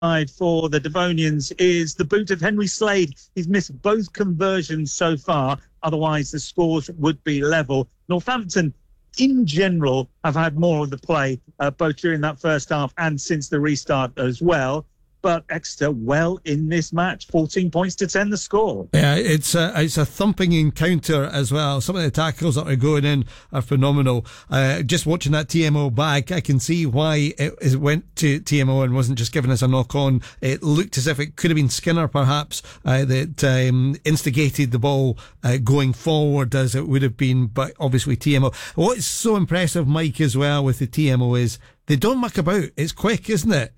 for the Devonians is the boot of Henry Slade. He's missed both conversions so far. Otherwise, the scores would be level. Northampton, in general, have had more of the play, both during that first half and since the restart as well. But Exeter well in this match, 14 points to 10 the score. Yeah, it's a thumping encounter as well. Some of the tackles that are going in are phenomenal. Just watching that TMO back, I can see why it went to TMO and wasn't just giving us a knock on. It looked as if it could have been Skinner perhaps that instigated the ball going forward as it would have been, but obviously TMO. What is so impressive, Mike, as well with the TMO is they don't muck about. It's quick, isn't it?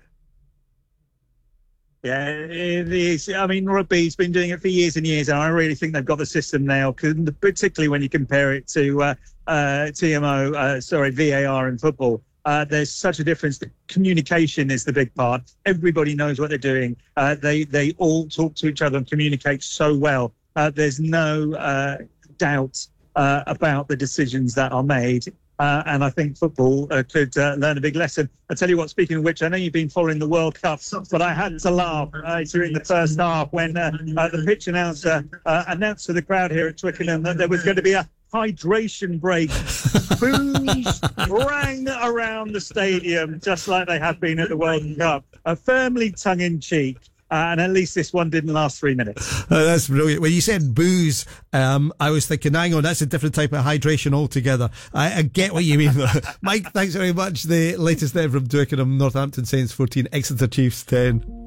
Yeah, it is. I mean, rugby's been doing it for years and years, and I really think they've got the system now, particularly when you compare it to VAR in football. There's such a difference. The communication is the big part. Everybody knows what they're doing. They all talk to each other and communicate so well. There's no doubt about the decisions that are made. And I think football could learn a big lesson. I tell you what, speaking of which, I know you've been following the World Cup, but I had to laugh during the first half when the pitch announcer announced to the crowd here at Twickenham that there was going to be a hydration break. Boos rang around the stadium just like they have been at the World Cup. Firmly tongue-in-cheek. And at least this one didn't last 3 minutes. That's brilliant. When you said booze, I was thinking, hang on, that's a different type of hydration altogether. I get what you mean. Mike, thanks very much. The latest there from Twickenham, Northampton Saints 14, Exeter Chiefs 10.